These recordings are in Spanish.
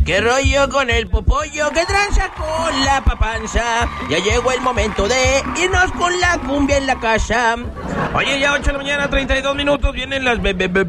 ¿Qué rollo con el popollo? ¿Qué tranza con la papanza? Ya llegó el momento de irnos con la cumbia en la casa. Oye, ya 8 de la mañana, 32 minutos, vienen las...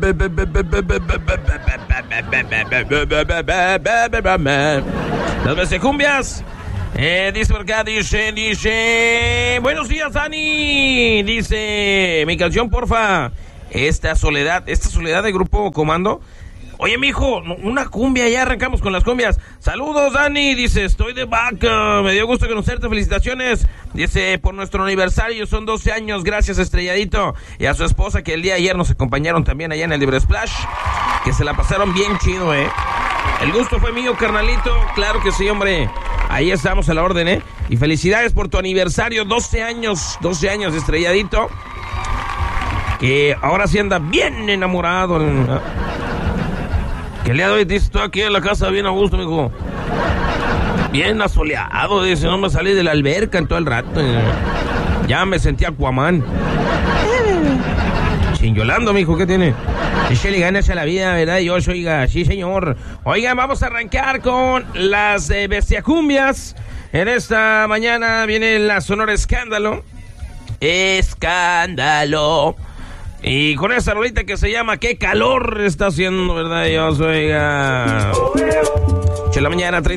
las besecumbias. Dice por acá, dice... Buenos días, Dani. Dice, mi canción, porfa. Esta soledad de Grupo Comando. Oye, mijo, una cumbia, ya arrancamos con las cumbias. Saludos, Dani, dice, estoy de vaca, me dio gusto conocerte, felicitaciones. Dice, por nuestro aniversario, son 12 años, gracias, Estrelladito. Y a su esposa, que el día de ayer nos acompañaron también allá en el Libre Splash, que se la pasaron bien chido, El gusto fue mío, carnalito, claro que sí, hombre. Ahí estamos a la orden, Y felicidades por tu aniversario, 12 años, Estrelladito. Que ahora sí anda bien enamorado, Que le doy, dice, estoy aquí en la casa bien a gusto, mijo. Bien asoleado, dice, no me salí de la alberca en todo el rato. Ya me sentí Aquaman. Chinyolando, mijo, ¿qué tiene? Échale ganas a la vida, ¿verdad? Yo soy, sí, señor. Oigan, vamos a arrancar con las bestiacumbias. En esta mañana viene la Sonora Escándalo. Escándalo. Y con esta rolita que se llama ¿Qué calor está haciendo, verdad? Yo soy... 8 de la mañana, 30.